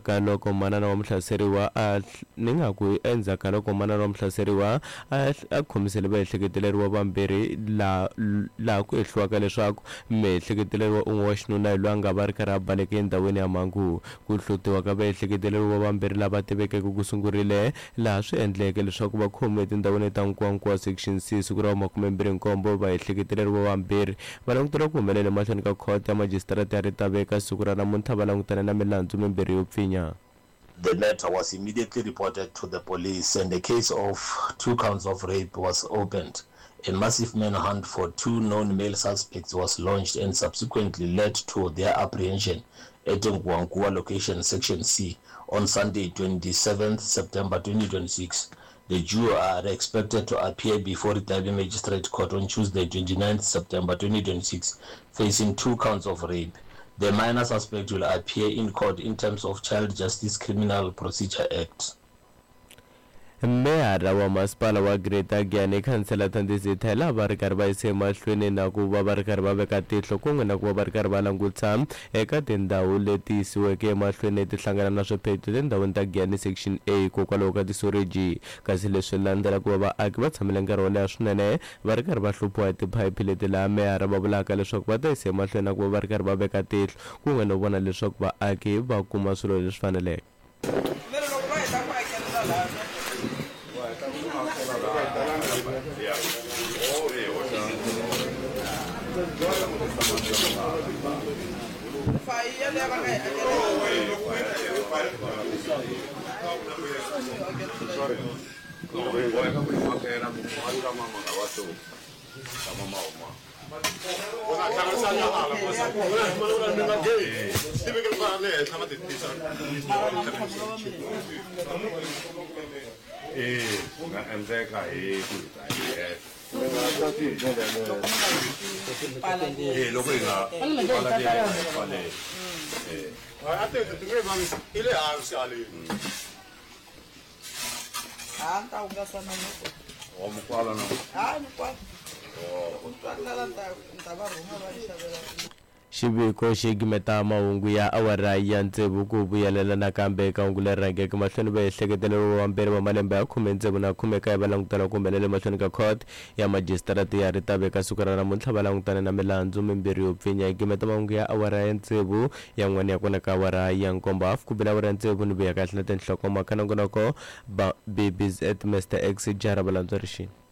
ka loko manana wa muhlaseriwa endzhaku ka loko manana wa muhlaseriwa a khomisile vaehleketeleriwa vambirhi laha ku ehliwaka leswaku muehleketeleriwa un'we wa xinuna hi loyi a nga va ri karhi a baleke endhawini ya mhangu. Ku hlutiwa ka vaehleketeleriwa vambirhi lava tivekeke ku sungurile laha swi endleke leswaku va khomiwe etindhawini ta Nkwakwa wa section C siku ra 27 vaehleketeleriwa vambirhi va langutela ku humelela emahlweni ka court ya magistrate ya Ritabeka siku ra namuntlha va langutana na milandzu mimbirhi yo pfinya. The matter was immediately reported to the police and the case of 2 counts of rape was opened. A massive manhunt for 2 known male suspects was launched and subsequently led to their apprehension at Nkwakwa location section C on Sunday 27th September 2026. The duo are expected to appear before the Ritabeka Magistrate Court on Tuesday 29th September 2026 facing 2 counts of rape. The minor suspect will appear in court in terms of Child Justice Criminal Procedure Act. Meyara wa masipala wa Greater Giyani Councillor Thandiswe Tyla va ri karhi va yise emahlweni na ku va ri karhi va veka tihlo kun'we na ku va ri karhi va langutisa eka tindhawu leti yisiweke emahlweni leti hlangana na swiphiqo tindhawini ta Giyani section A hikokwalaho ka tisoreji. Kasi leswi landzela ku va vaaki va tshamile nkarhi wo leha swinene va ri karhi va hluphiwa hi tiphayiphi leti laha meyara va vulaka leswaku va ta yisa emahlweni na ku va ri karhi va veka tihlo kun'we no vona leswaku vaaki va kuma swilo leswi faneleke. Xiviko xi gimeta mahungu ya awara ya ntsevu ku vuyelela nakambe eka hungu leri rhangeke mahlweni vaehleketeleriwa vambirhi va malembe ya 19 na 19 va langutana ku humelela emahlweni ka court ya magistrate ya Ritabeka siku ra namuntlha va langutana na milandzu mimbirhi yo pfinya. Gimeta mahungu ya awara ya ntsevu yan'wana ya kona ka awara ya nkombo hafu ku bela awara ya ntsevu ni vuya kahle na tinhloko makanongonoko BBZ Mr X Jara valandzwa rixini.